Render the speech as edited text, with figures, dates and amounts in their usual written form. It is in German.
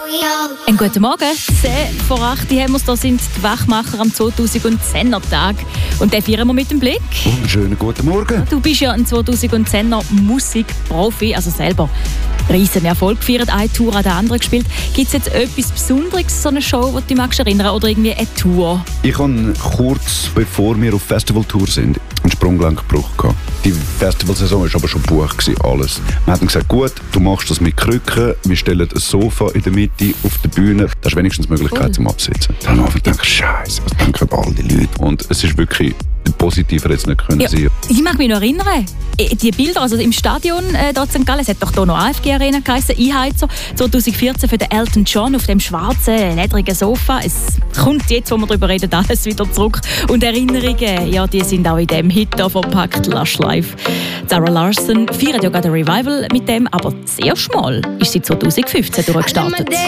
Einen guten Morgen. 10 vor 8 haben wir es. Da sind die Wachmacher am 2010er-Tag. Und den feiern wir mit dem Blick. Einen schönen guten Morgen. Du bist ja ein 2010er Musikprofi, also selber riesen Erfolg gefeiert, eine Tour an der anderen gespielt. Gibt es jetzt etwas Besonderes, so eine Show, die du dich magst erinnern, oder irgendwie eine Tour? Ich hatte kurz bevor wir auf Festivaltour sind, einen Sprunggelenkbruch gehabt. Die Festivalsaison war aber schon gebucht, alles. Wir haben gesagt, gut, du machst das mit Krücken, wir stellen ein Sofa in der Mitte auf der Bühne, da hast wenigstens die Möglichkeit zum Absitzen. Dann habe ich gedacht, Scheiße, was denken all die Leute? Und es ist wirklich positiver jetzt nicht können sein. Ich mag mich noch erinnern, die Bilder, also im Stadion dort in St. Gallen, es hat doch hier noch AFG-Arena geheißen, Einheizer, 2014 für den Elton John auf dem schwarzen, ledrigen Sofa. Es kommt jetzt, wo wir darüber reden, alles wieder zurück. Und Erinnerungen, ja, die sind auch in dem Hit hier verpackt, Lush Life. Zara Larsson feiert ja gerade ein Revival mit dem, aber das erste Mal ist sie 2015 durchgestartet.